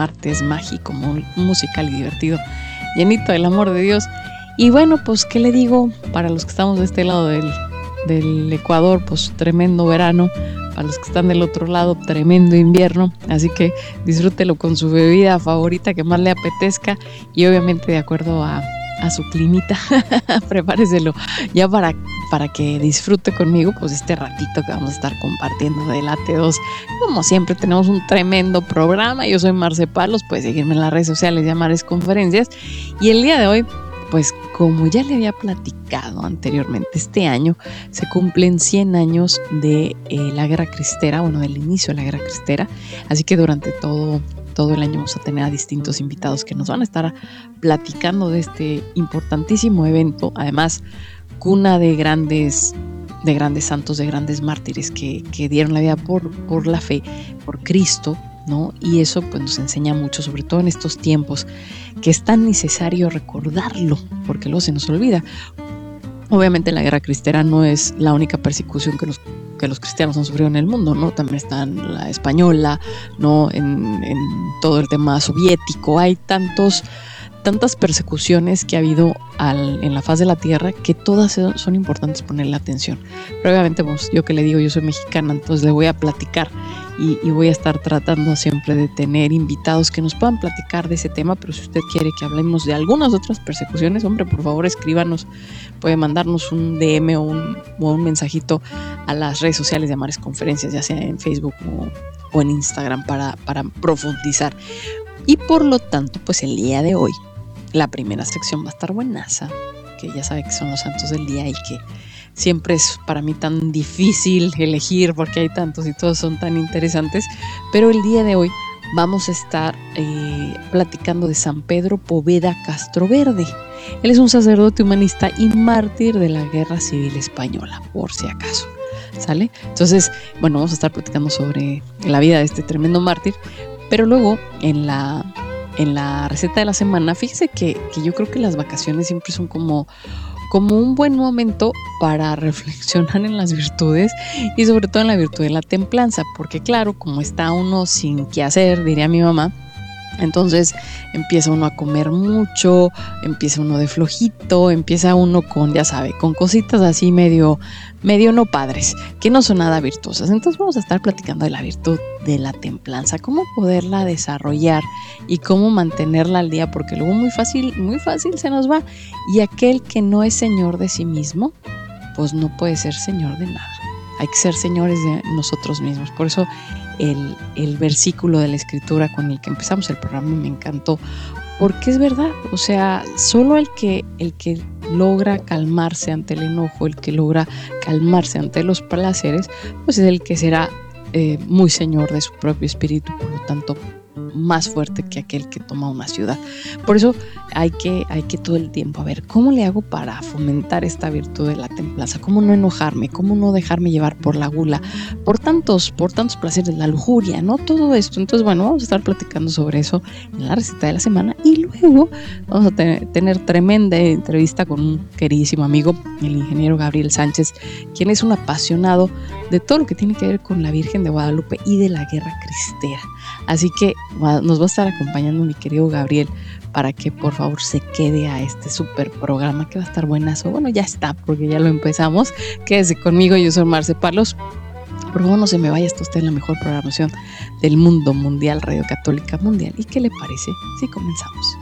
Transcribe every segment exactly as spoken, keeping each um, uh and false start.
martes mágico, musical y divertido, llenito del amor de Dios. Y bueno, pues, ¿qué le digo? Para los que estamos de este lado del, del Ecuador, pues tremendo verano. Para los que están del otro lado, tremendo invierno. Así que disfrútelo con su bebida favorita que más le apetezca y obviamente de acuerdo a, a su climita, prepáreselo ya para, para que disfrute conmigo pues este ratito que vamos a estar compartiendo de Late dos. Como siempre tenemos un tremendo programa. Yo soy Marce Palos, puedes seguirme en las redes sociales, llamares conferencias. Y el día de hoy, pues como ya le había platicado anteriormente, este año se cumplen cien años de eh, la Guerra Cristera, bueno, del inicio de la Guerra Cristera, así que durante todo, todo el año vamos a tener a distintos invitados que nos van a estar platicando de este importantísimo evento, además cuna de grandes, de grandes santos, de grandes mártires que, que dieron la vida por, por la fe, por Cristo, ¿no? Y eso pues nos enseña mucho, sobre todo en estos tiempos, que es tan necesario recordarlo, porque luego se nos olvida. Obviamente la guerra cristera no es la única persecución que los, que los cristianos han sufrido en el mundo, ¿no? También está en la española, ¿no? En, en todo el tema soviético, hay tantos tantas persecuciones que ha habido al, en la faz de la tierra que todas son importantes ponerle atención. Pero obviamente pues, yo que le digo, yo soy mexicana, entonces le voy a platicar y, y voy a estar tratando siempre de tener invitados que nos puedan platicar de ese tema, pero si usted quiere que hablemos de algunas otras persecuciones, hombre, por favor escríbanos, puede mandarnos un D M o un, o un mensajito a las redes sociales de Amares Conferencias, ya sea en Facebook o, o en Instagram para, para profundizar. Y por lo tanto, pues el día de hoy la primera sección va a estar buenaza, que ya sabe que son los santos del día y que siempre es para mí tan difícil elegir porque hay tantos y todos son tan interesantes, pero el día de hoy vamos a estar eh, platicando de San Pedro Poveda Castroverde. Él es un sacerdote humanista y mártir de la Guerra Civil Española, por si acaso, ¿sale? Entonces, bueno, vamos a estar platicando sobre la vida de este tremendo mártir, pero luego en la... En la receta de la semana, fíjese que, que yo creo que las vacaciones siempre son como, como un buen momento para reflexionar en las virtudes y sobre todo en la virtud de la templanza, porque claro, como está uno sin qué hacer, diría mi mamá, entonces empieza uno a comer mucho, empieza uno de flojito, empieza uno con, ya sabe, con cositas así medio, medio no padres, que no son nada virtuosas. Entonces vamos a estar platicando de la virtud de la templanza, cómo poderla desarrollar y cómo mantenerla al día, porque luego muy fácil, muy fácil se nos va. Y aquel que no es señor de sí mismo, pues no puede ser señor de nada. Hay que ser señores de nosotros mismos. Por eso el, el versículo de la Escritura con el que empezamos el programa me encantó, porque es verdad. O sea, solo el que, el que logra calmarse ante el enojo, el que logra calmarse ante los placeres, pues es el que será eh, muy señor de su propio espíritu, por lo tanto más fuerte que aquel que toma una ciudad. Por eso hay que, hay que todo el tiempo a ver cómo le hago para fomentar esta virtud de la templanza, cómo no enojarme, cómo no dejarme llevar por la gula, por tantos, por tantos placeres, la lujuria, ¿no? Todo esto. Entonces, bueno, vamos a estar platicando sobre eso en la receta de la semana y luego vamos a tener, tener tremenda entrevista con un queridísimo amigo, el ingeniero Gabriel Sánchez, quien es un apasionado de todo lo que tiene que ver con la Virgen de Guadalupe y de la Guerra Cristera. Así que nos va a estar acompañando mi querido Gabriel para que por favor se quede a este súper programa que va a estar buenazo. Bueno, ya está, porque ya lo empezamos. Quédese conmigo, yo soy Marce Palos. Por favor, no se me vaya, esto está en la mejor programación del mundo mundial, Radio Católica Mundial. ¿Y qué le parece si comenzamos?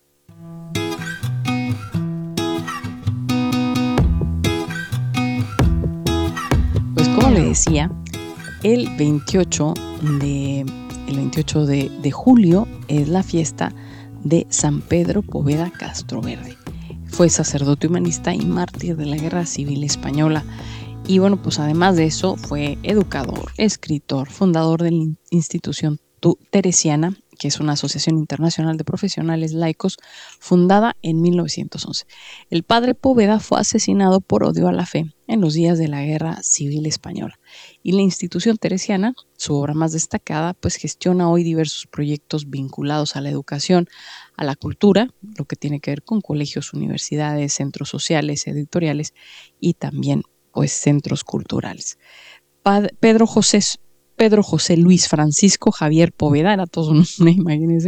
Pues como le decía, el veintiocho de... El veintiocho de, de julio es la fiesta de San Pedro Poveda Castroverde. Fue sacerdote humanista y mártir de la Guerra Civil Española. Y bueno, pues además de eso fue educador, escritor, fundador de la institución teresiana, que es una asociación internacional de profesionales laicos fundada en mil novecientos once. El padre Poveda fue asesinado por odio a la fe en los días de la Guerra Civil Española. Y la institución teresiana, su obra más destacada, pues gestiona hoy diversos proyectos vinculados a la educación, a la cultura, lo que tiene que ver con colegios, universidades, centros sociales, editoriales y también pues centros culturales. Pad- Pedro José Pedro José Luis Francisco Javier Poveda, era todo un nombre, imagínense,